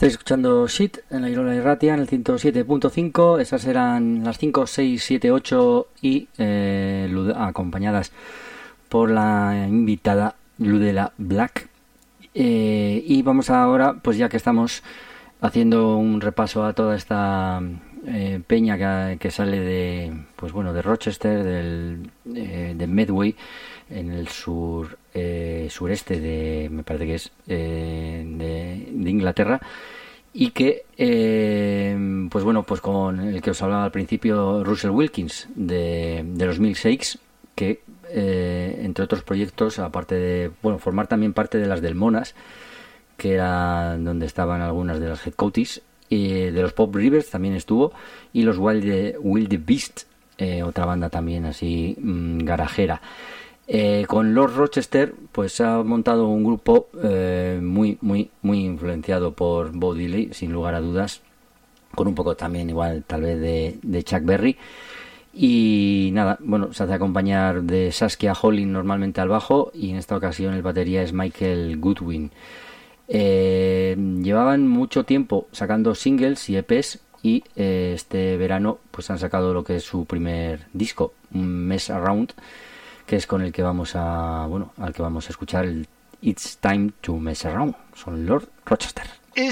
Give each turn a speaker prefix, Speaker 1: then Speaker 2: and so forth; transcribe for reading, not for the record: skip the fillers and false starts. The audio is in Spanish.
Speaker 1: Estáis escuchando Shit en la Irola Irratia en el 107.5. Esas eran las 5, 6, 7, 8 y acompañadas por la invitada Ludela Black. Y vamos ahora, pues ya que estamos haciendo un repaso a toda esta peña que sale de, pues bueno, de Rochester, de Medway, en el sureste de, me parece que es de Inglaterra, y que pues bueno, pues con el que os hablaba al principio, Russell Wilkins de los Milkshakes, que entre otros proyectos, aparte de, bueno, formar también parte de las del Monas, que era donde estaban algunas de las Headcoaties, de los Pop Rivers también estuvo, y los Wild Beast, otra banda también así garajera. Con Lord Rochester pues ha montado un grupo muy influenciado por Bo Diddley, sin lugar a dudas, con un poco también igual tal vez de Chuck Berry. Y nada, bueno, se hace acompañar de Saskia Holling normalmente al bajo, y en esta ocasión el batería es Michael Goodwin. Llevaban mucho tiempo sacando singles y EPs, y este verano pues han sacado lo que es su primer disco, Mess Around, que es con el que vamos a, bueno, al que vamos a escuchar el It's Time to Mess Around. Son Lord Rochester.